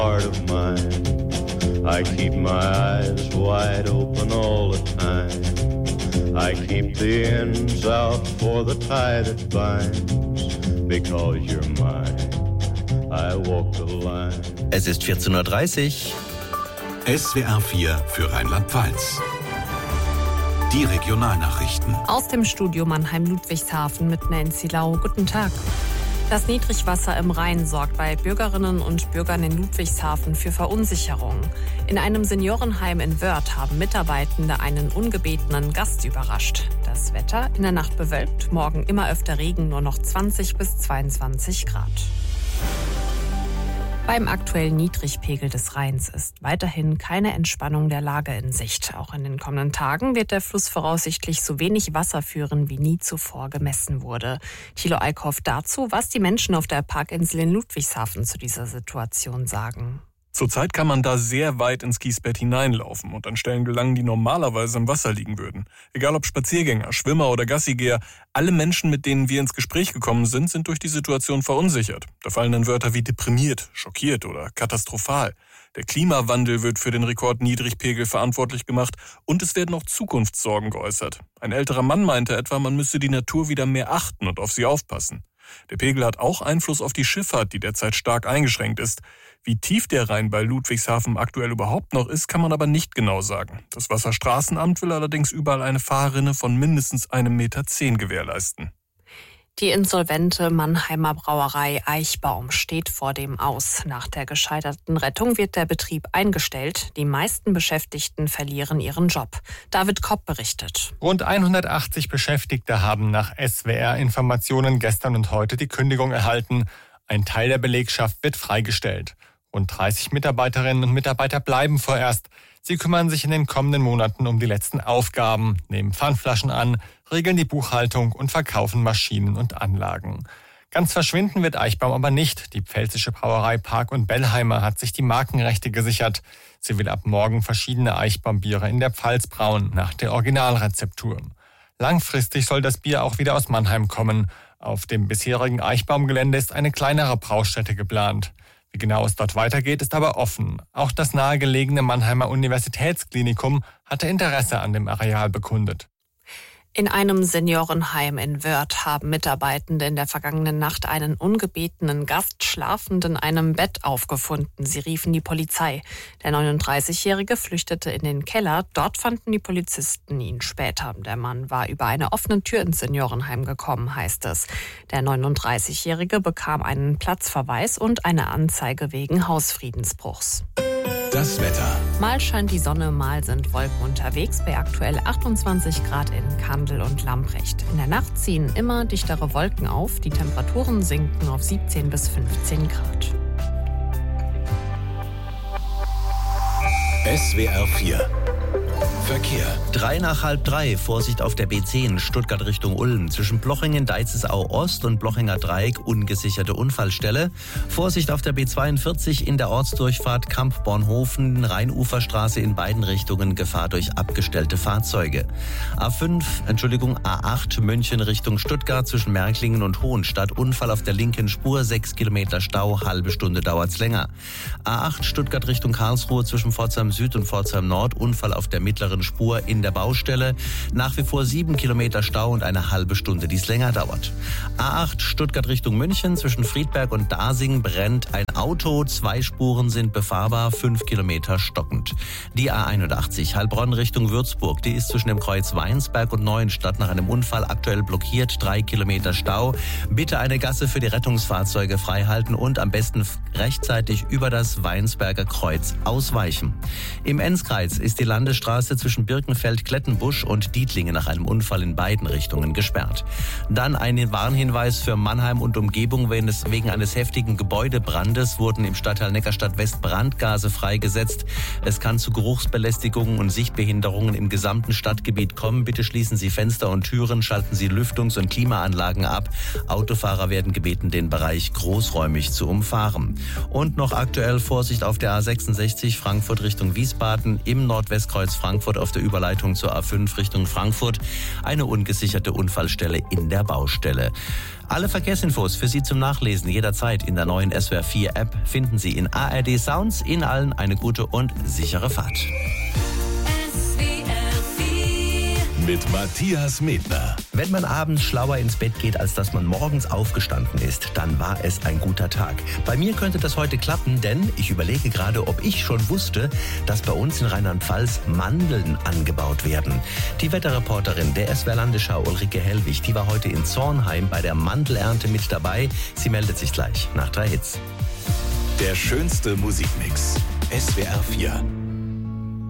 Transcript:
Heart of mine, I keep my eyes wide open all the time. I keep the ends out for the tie that binds, because you're mine. I walk the line. Es ist 14:30 Uhr. SWR 4 für Rheinland-Pfalz. Die Regionalnachrichten. Aus dem Studio Mannheim-Ludwigshafen mit Nancy Lau. Guten Tag. Das Niedrigwasser im Rhein sorgt bei Bürgerinnen und Bürgern in Ludwigshafen für Verunsicherung. In einem Seniorenheim in Wörth haben Mitarbeitende einen ungebetenen Gast überrascht. Das Wetter in der Nacht bewölkt, morgen immer öfter Regen, nur noch 20 bis 22 Grad. Beim aktuellen Niedrigpegel des Rheins ist weiterhin keine Entspannung der Lage in Sicht. Auch in den kommenden Tagen wird der Fluss voraussichtlich so wenig Wasser führen, wie nie zuvor gemessen wurde. Thilo Eickhoff dazu, was die Menschen auf der Parkinsel in Ludwigshafen zu dieser Situation sagen. Zurzeit kann man da sehr weit ins Kiesbett hineinlaufen und an Stellen gelangen, die normalerweise im Wasser liegen würden. Egal ob Spaziergänger, Schwimmer oder Gassigeher, alle Menschen, mit denen wir ins Gespräch gekommen sind, sind durch die Situation verunsichert. Da fallen dann Wörter wie deprimiert, schockiert oder katastrophal. Der Klimawandel wird für den Rekordniedrigpegel verantwortlich gemacht und es werden auch Zukunftssorgen geäußert. Ein älterer Mann meinte etwa, man müsse die Natur wieder mehr achten und auf sie aufpassen. Der Pegel hat auch Einfluss auf die Schifffahrt, die derzeit stark eingeschränkt ist. Wie tief der Rhein bei Ludwigshafen aktuell überhaupt noch ist, kann man aber nicht genau sagen. Das Wasserstraßenamt will allerdings überall eine Fahrrinne von mindestens 1,10 Meter gewährleisten. Die insolvente Mannheimer Brauerei Eichbaum steht vor dem Aus. Nach der gescheiterten Rettung wird der Betrieb eingestellt. Die meisten Beschäftigten verlieren ihren Job. David Kopp berichtet. Rund 180 Beschäftigte haben nach SWR-Informationen gestern und heute die Kündigung erhalten. Ein Teil der Belegschaft wird freigestellt. Rund 30 Mitarbeiterinnen und Mitarbeiter bleiben vorerst. Sie kümmern sich in den kommenden Monaten um die letzten Aufgaben, nehmen Pfandflaschen an, regeln die Buchhaltung und verkaufen Maschinen und Anlagen. Ganz verschwinden wird Eichbaum aber nicht. Die pfälzische Brauerei Park und Bellheimer hat sich die Markenrechte gesichert. Sie will ab morgen verschiedene Eichbaumbiere in der Pfalz brauen, nach der Originalrezeptur. Langfristig soll das Bier auch wieder aus Mannheim kommen. Auf dem bisherigen Eichbaumgelände ist eine kleinere Braustätte geplant. Wie genau es dort weitergeht, ist aber offen. Auch das nahegelegene Mannheimer Universitätsklinikum hatte Interesse an dem Areal bekundet. In einem Seniorenheim in Wörth haben Mitarbeitende in der vergangenen Nacht einen ungebetenen Gast schlafend in einem Bett aufgefunden. Sie riefen die Polizei. Der 39-Jährige flüchtete in den Keller. Dort fanden die Polizisten ihn später. Der Mann war über eine offene Tür ins Seniorenheim gekommen, heißt es. Der 39-Jährige bekam einen Platzverweis und eine Anzeige wegen Hausfriedensbruchs. Das Wetter. Mal scheint die Sonne, mal sind Wolken unterwegs bei aktuell 28 Grad in Kandel und Lamprecht. In der Nacht ziehen immer dichtere Wolken auf, die Temperaturen sinken auf 17 bis 15 Grad. SWR 4 Verkehr. 3 nach halb 3, Vorsicht auf der B10, Stuttgart Richtung Ulm. Zwischen Blochingen, Deizesau Ost und Blochinger Dreieck ungesicherte Unfallstelle. Vorsicht auf der B42 in der Ortsdurchfahrt Kamp-Bornhofen, Rheinuferstraße in beiden Richtungen, Gefahr durch abgestellte Fahrzeuge. A8 München Richtung Stuttgart zwischen Märklingen und Hohenstadt. Unfall auf der linken Spur, 6 Kilometer Stau, halbe Stunde dauert's länger. A8 Stuttgart Richtung Karlsruhe zwischen Pforzheim Süd und Pforzheim Nord. Unfall auf der mittleren Spur in der Baustelle. Nach wie vor 7 Kilometer Stau und eine halbe Stunde, die es länger dauert. A8 Stuttgart Richtung München zwischen Friedberg und Dasing brennt ein Auto. 2 Spuren sind befahrbar, 5 Kilometer stockend. Die A81 Heilbronn Richtung Würzburg, die ist zwischen dem Kreuz Weinsberg und Neuenstadt nach einem Unfall aktuell blockiert. 3 Kilometer Stau. Bitte eine Gasse für die Rettungsfahrzeuge freihalten und am besten rechtzeitig über das Weinsberger Kreuz ausweichen. Im Enzkreis ist die Landesstraße zwischen Birkenfeld-Klettenbusch und Dietlinge nach einem Unfall in beiden Richtungen gesperrt. Dann ein Warnhinweis für Mannheim und Umgebung. Wegen eines heftigen Gebäudebrandes wurden im Stadtteil Neckarstadt West Brandgase freigesetzt. Es kann zu Geruchsbelästigungen und Sichtbehinderungen im gesamten Stadtgebiet kommen. Bitte schließen Sie Fenster und Türen, schalten Sie Lüftungs- und Klimaanlagen ab. Autofahrer werden gebeten, den Bereich großräumig zu umfahren. Und noch aktuell Vorsicht auf der A66 Frankfurt Richtung Wiesbaden im Nordwestkreuz Frankfurt Frankfurt auf der Überleitung zur A5 Richtung Frankfurt. Eine ungesicherte Unfallstelle in der Baustelle. Alle Verkehrsinfos für Sie zum Nachlesen jederzeit in der neuen SWR 4 App finden Sie in ARD Sounds. Ihnen allen eine gute und sichere Fahrt. Mit Matthias Medner. Wenn man abends schlauer ins Bett geht, als dass man morgens aufgestanden ist, dann war es ein guter Tag. Bei mir könnte das heute klappen, denn ich überlege gerade, ob ich schon wusste, dass bei uns in Rheinland-Pfalz Mandeln angebaut werden. Die Wetterreporterin der SWR Landesschau, Ulrike Hellwig, die war heute in Zornheim bei der Mandelernte mit dabei. Sie meldet sich gleich nach 3 Hits. Der schönste Musikmix. SWR 4.